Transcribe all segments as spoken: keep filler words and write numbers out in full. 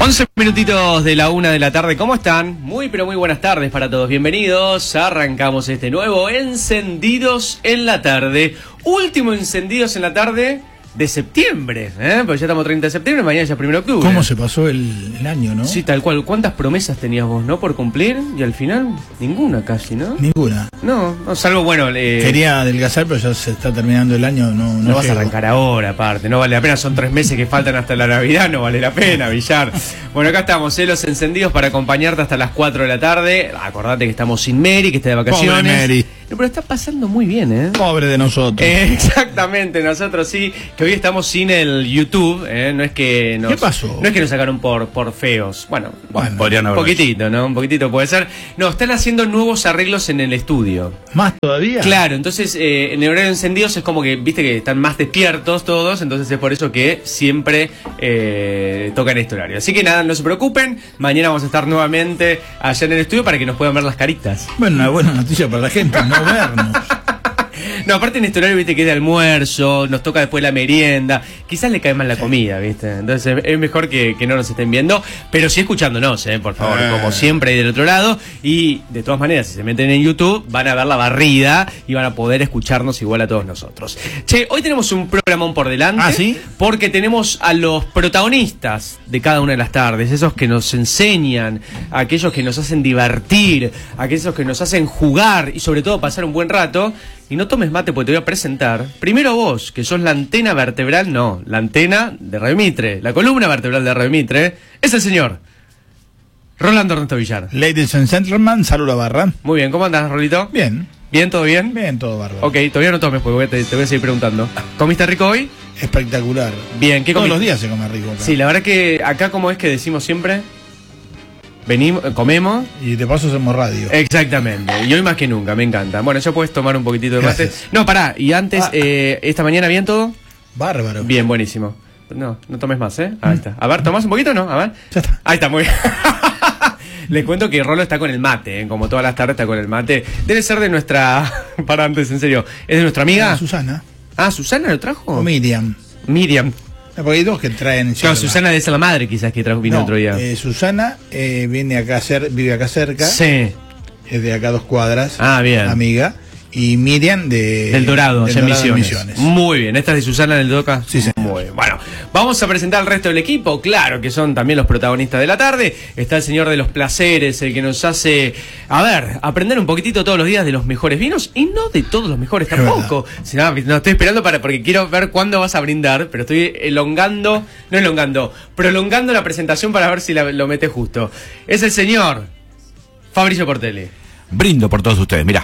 once minutitos de la una de la tarde, ¿cómo están? Muy pero muy buenas tardes para todos, bienvenidos. Arrancamos este nuevo Encendidos en la Tarde. Último Encendidos en la Tarde de septiembre, ¿eh? Porque ya estamos treinta de septiembre, mañana ya es primero de octubre. ¿Cómo se pasó el, el año, no? Sí, tal cual. ¿Cuántas promesas tenías vos, no? Por cumplir, y al final, ninguna casi, ¿no? Ninguna. No, no salvo, bueno... Eh, Quería adelgazar, pero ya se está terminando el año, no No, no vas llego. a arrancar ahora, aparte, no vale la pena, son tres meses que faltan hasta la Navidad, no vale la pena, Villar. Bueno, acá estamos, ¿eh? Los encendidos para acompañarte hasta las cuatro de la tarde. Acordate que estamos sin Mary, que está de vacaciones. Pobre Mary. No, pero está pasando muy bien, ¿eh? Pobre de nosotros. Eh, exactamente, nosotros sí, que hoy estamos sin el YouTube, ¿eh? No es que nos, ¿Qué pasó? No es que nos sacaron por, por feos, bueno, Bueno, podrían un haberlo poquitito, ¿no? Un poquitito puede ser. No, están haciendo nuevos arreglos en el estudio. ¿Más todavía? Claro, entonces eh, en el horario de encendidos es como que, viste que están más despiertos todos, entonces es por eso que siempre eh, tocan este horario. Así que nada, no se preocupen, mañana vamos a estar nuevamente allá en el estudio para que nos puedan ver las caritas. Bueno, una buena noticia para la gente, no vernos. No, aparte en este horario, viste, que es de almuerzo, nos toca después la merienda, quizás le cae mal la comida, viste, entonces es mejor que, que no nos estén viendo, pero sí escuchándonos, eh, por favor, Eh. como siempre del otro lado, y de todas maneras, si se meten en YouTube, van a ver la barrida y van a poder escucharnos igual a todos nosotros. Che, hoy tenemos un programón por delante, ¿Ah, sí? porque tenemos a los protagonistas de cada una de las tardes, esos que nos enseñan, aquellos que nos hacen divertir, aquellos que nos hacen jugar y sobre todo pasar un buen rato. Y no tomes mate porque te voy a presentar primero vos, que sos la antena vertebral, no, la antena de Radio Mitre, la columna vertebral de Radio Mitre, es el señor Rolando Ernesto Villar. Ladies and gentlemen, saluda barra. Muy bien, ¿cómo andás, Rolito? Bien, ¿Bien, todo bien? bien, todo bárbaro. Ok, todavía no tomes porque te, te voy a seguir preguntando. ¿Comiste rico hoy? Espectacular. Bien, ¿qué Todos comiste? los días se come rico acá. Sí, la verdad que acá, como es que decimos siempre, venimos, comemos. Y de paso hacemos radio. Exactamente, y hoy más que nunca, me encanta. Bueno, ya puedes tomar un poquitito de mate. Gracias. No, pará, y antes, Ah. eh, esta mañana, ¿bien todo? Bárbaro. Bien, buenísimo. No, no tomes más, ¿eh? Ahí está. A ver, ¿tomás un poquito o no? A ver. Ya está. Ahí está, muy bien. Les cuento que Rolo está con el mate, ¿eh? Como todas las tardes está con el mate. Debe ser de nuestra... Para antes, en serio. ¿Es de nuestra amiga? Susana Ah, ¿Susana lo trajo? o Miriam. Miriam. Porque hay dos que traen. Claro, yerba. Susana debe ser la madre quizás que trajo, vino No, otro día. eh, Susana eh, viene acá cer vive acá cerca. Sí. Es de acá dos cuadras. Ah, bien. Amiga. Y Miriam de Del Dorado, del allá en Dorado de Misiones. Misiones. Muy bien, esta es de Susana del Doca. Sí, señor. Muy bien. Bueno, vamos a presentar al resto del equipo, claro que son también los protagonistas de la tarde. Está el señor de los placeres, el que nos hace, a ver, aprender un poquitito todos los días de los mejores vinos y no de todos los mejores Es tampoco. Si no, no, estoy esperando para porque quiero ver cuándo vas a brindar, pero estoy elongando, no elongando, prolongando la presentación para ver si la- lo mete justo. Es el señor Fabricio Portelli. Brindo por todos ustedes, mirá.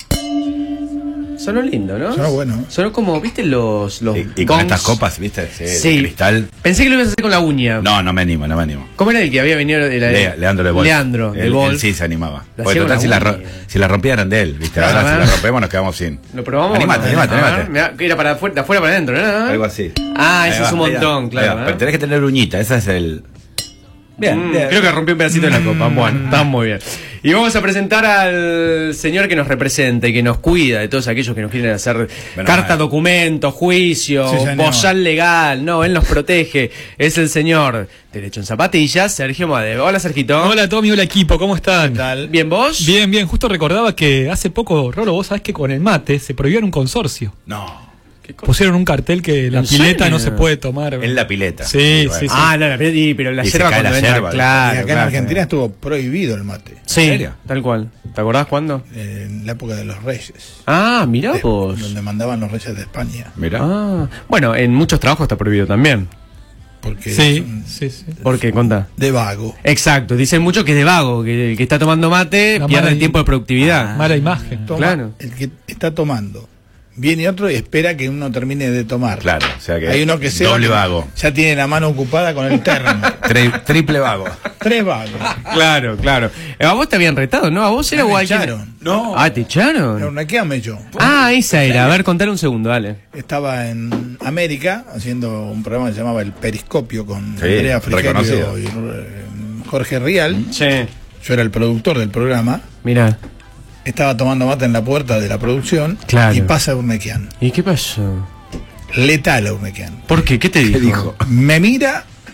Sonó lindo, ¿no? Sonó bueno. Sonó como, ¿viste los, los Y, y con gongs? estas copas, ¿viste? Sí, Sí. de cristal. Pensé que lo ibas a hacer con la uña. No, no me animo, no me animo. ¿Cómo era el que había venido de la Le- Leandro de Wolf. Leandro de él, Wolf. él sí se animaba. Lo Porque hacía total, con si la la, ro- uña. si la rompía eran de él, ¿viste? Claro, Ahora a si ver. la rompemos nos quedamos sin. ¿Lo probamos? Animate, animate, A ver, animate. mirá, que era para afuera, de afuera para adentro, ¿no? Algo así. Ah, Ahí eso va, es un ahí va, montón, ahí claro. va. ¿eh? Pero tenés que tener uñita, ese es el. Mm, creo que rompí un pedacito de la copa. Bueno, está muy bien. Y vamos a presentar al señor que nos representa y que nos cuida de todos aquellos que nos quieren hacer Bueno, carta, eh. documento, juicio, Sí, señor. bozal legal. No, él nos protege. Es el señor Derecho en Zapatillas, Sergio Made. Hola, Sergito. Hola Tommy, hola equipo, ¿cómo están? ¿Qué tal? ¿Bien vos? Bien, bien, justo recordaba que hace poco, Rolo, vos sabés que con el mate se prohibió en un consorcio. No. ¿Qué cosa? Pusieron un cartel que la ¿En pileta serio? no se puede tomar. En la pileta. Sí, bueno. sí, sí. Ah, no, la, y- pero la Y se yerba cae cuando la entra, yerba. claro. y acá claro. en Argentina estuvo prohibido el mate. Sí, ¿En serio? tal cual. ¿Te acordás cuándo? En la época de los reyes. Ah, mirá De- vos. Donde mandaban los reyes de España. Mirá. Ah, bueno, en muchos trabajos está prohibido también. Porque Sí, son sí, sí. ¿Por qué? Contá. de vago. Exacto, dicen mucho que es de vago, que el que está tomando mate La pierde mala el tiempo de i- productividad. Mala imagen. Toma- Claro. El que está tomando. Viene otro y espera que uno termine de tomar. Claro, o sea que. Hay uno que se Doble va, vago. ya tiene la mano ocupada con el termo. Tri- triple vago. Tres vagos. Claro, claro. Eh, A vos te habían retado, ¿no? A vos era Me o alguien- echaron. No. Ah, ¿te echaron? Pero naqueame yo. Ah, esa era. A ver, contale un segundo, dale. Estaba en América haciendo un programa que se llamaba El Periscopio con Sí, Andrea reconocido. Frigerio y eh, Jorge Rial. Sí. Yo era el productor del programa. Mirá. Estaba tomando mate en la puerta de la producción. Claro. Y pasa Urnequian. ¿Y qué pasó? Letal Urnequian. ¿Por qué? ¿Qué te dijo? dijo? Me mira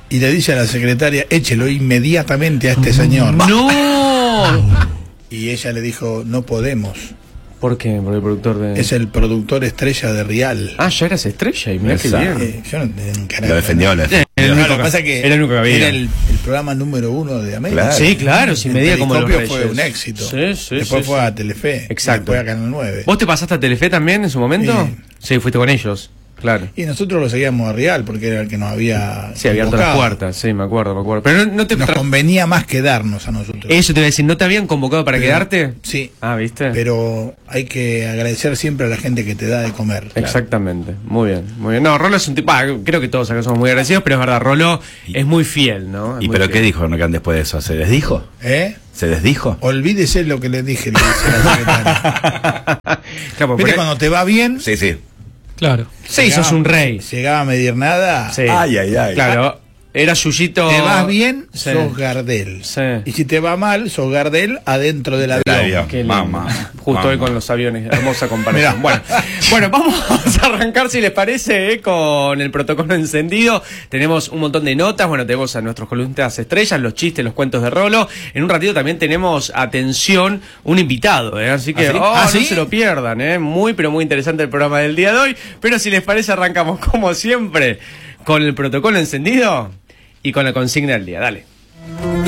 y le dice a la secretaria, échelo inmediatamente a este señor. ¡No! Y ella le dijo, no podemos. ¿Por qué? Por el productor de... Es el productor estrella de Rial. Ah, ya eras estrella y mirá qué Exacto. bien. Eh, yo no nunca Lo defendió, lo defendió. Era el único Lo que que- pasa es que era el único que había. era el, el programa número uno de América. Claro. Sí, claro, si El medía como los Periscopio Reyes. fue un éxito. Sí, sí, Después sí, fue sí. a Telefe. Exacto. Después a Canal nueve. ¿Vos te pasaste a Telefe también en su momento? Sí, fuiste con ellos, claro. Y nosotros lo seguíamos a Rial porque era el que nos había Sí, abierto las convocado. puertas, sí, me acuerdo, me acuerdo. Pero no, no te... Nos tra- convenía más quedarnos a nosotros. Eso te iba a decir, ¿no te habían convocado para Pero- quedarte? Sí. Ah, ¿viste? Pero hay que agradecer siempre a la gente que te da de comer. Exactamente, muy bien, muy bien. No, Rolo es un tipo, ah, creo que todos acá somos muy agradecidos, pero es verdad, Rolo es muy fiel, ¿no? Es ¿Y muy pero fiel. qué dijo Nocan después de eso? ¿Se desdijo? ¿Eh? ¿Se desdijo? Olvídese lo que le dije, le dice la secretaria. Claro, ¿Viste porque- cuando te va bien? Sí, sí. Claro. Sí, llegaba- sos un rey. Llegaba a medir nada. Sí. Ay, ay, ay. Claro, era Yuyito. Te vas bien, Sí. sos Gardel. Sí. Y si te va mal, sos Gardel adentro del Del avión. avión. Qué lindo. Mamá, Justo mamá. hoy con los aviones, hermosa comparación. Mirá. Bueno, bueno, vamos a arrancar si les parece eh, con el protocolo encendido. Tenemos un montón de notas, bueno, tenemos a nuestros columnistas estrellas, los chistes, los cuentos de Rolo. En un ratito también tenemos, atención, un invitado, eh, así que ¿Ah, sí? oh, ¿Ah, no sí? se lo pierdan, eh, muy pero muy interesante el programa del día de hoy. Pero si les parece arrancamos como siempre con el protocolo encendido y con la consigna del día. Dale.